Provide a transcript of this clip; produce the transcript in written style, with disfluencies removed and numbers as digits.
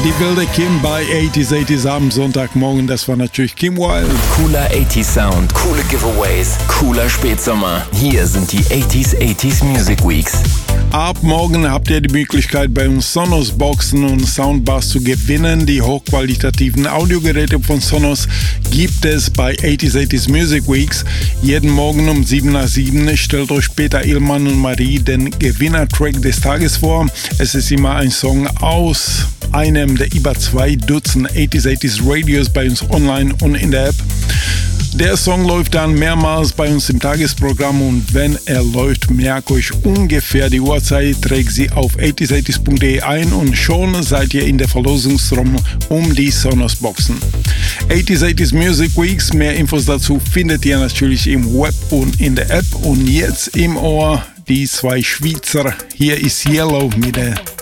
Die wilde Kim bei 80s am Sonntagmorgen, das war natürlich Kim Wilde. Cooler 80s Sound, coole Giveaways, cooler Spätsommer. Hier sind die 80s Music Weeks. Ab morgen habt ihr die Möglichkeit, bei uns Sonos Boxen und Soundbars zu gewinnen. Die hochqualitativen Audiogeräte von Sonos gibt es bei 80s Music Weeks. Jeden Morgen um 7 nach 7 stellt euch Peter Illmann und Marie den Gewinnertrack des Tages vor. Es ist immer ein Song aus einem der über 2 Dutzend 80s Radios bei uns online und in der App. Der Song läuft dann mehrmals bei uns im Tagesprogramm und wenn er läuft, merkt euch ungefähr die Uhrzeit, trägt sie auf 80s.de ein und schon seid ihr in der Verlosungsrunde um die Sonos Boxen. 80s Music Weeks, mehr Infos dazu findet ihr natürlich im Web und in der App. Und jetzt im Ohr die 2 Schweizer. Hier ist Yellow mit der